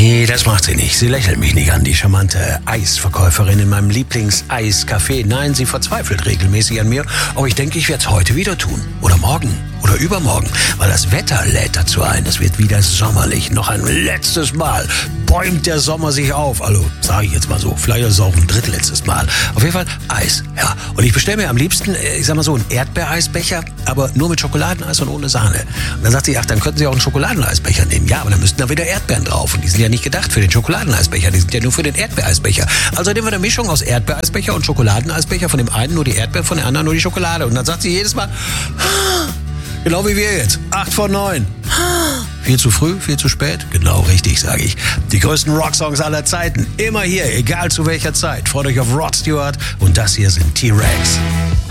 Nee, das macht sie nicht. Sie lächelt mich nicht an, die charmante Eisverkäuferin in meinem Lieblings-Eiscafé. Nein, sie verzweifelt regelmäßig an mir. Aber ich denke, ich werde es heute wieder tun. Oder morgen. Oder übermorgen. Weil das Wetter lädt dazu ein. Es wird wieder sommerlich. Noch ein letztes Mal bäumt der Sommer sich auf. Also, sage ich jetzt mal so. Vielleicht ist es auch ein drittletztes Mal. Auf jeden Fall Eis. Ja. Und ich bestelle mir am liebsten, ich sag mal so, einen Erdbeereisbecher, aber nur mit Schokoladeneis und ohne Sahne. Und dann sagt sie, ach, dann könnten Sie auch einen Schokoladeneisbecher nehmen. Ja, aber dann müssten da wieder Erdbeeren drauf. Und die sind ja nicht gedacht für den Schokoladeneisbecher. Die sind ja nur für den Erdbeereisbecher. Also nehmen wir eine Mischung aus Erdbeereisbecher und Schokoladeneisbecher. Von dem einen nur die Erdbeeren, von dem anderen nur die Schokolade. Und dann sagt sie jedes Mal, genau wie wir jetzt. 8 von 9. Viel zu früh, viel zu spät? Genau richtig, sage ich. Die größten Rocksongs aller Zeiten. Immer hier, egal zu welcher Zeit. Freut euch auf Rod Stewart. Und das hier sind T-Rex.